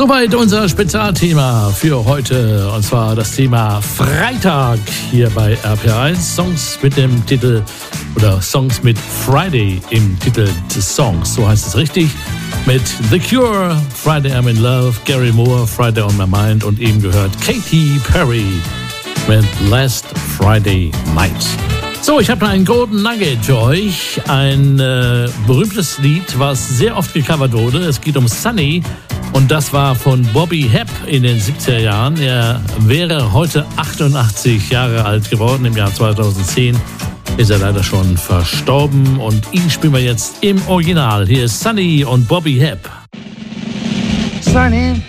Soweit unser Spezialthema für heute, und zwar das Thema Freitag hier bei RPR1. Songs mit dem Titel oder Songs mit Friday im Titel des Songs, so heißt es richtig. Mit The Cure, Friday I'm in Love, Gary Moore, Friday on My Mind und eben gehört Katy Perry mit Last Friday Night. So, ich habe noch einen Golden Nugget für euch. Ein berühmtes Lied, was sehr oft gecovert wurde. Es geht um Sunny und das war von Bobby Hebb in den 70er Jahren. Er wäre heute 88 Jahre alt geworden. Im Jahr 2010 ist er leider schon verstorben und ihn spielen wir jetzt im Original. Hier ist Sunny und Bobby Hebb. Sunny,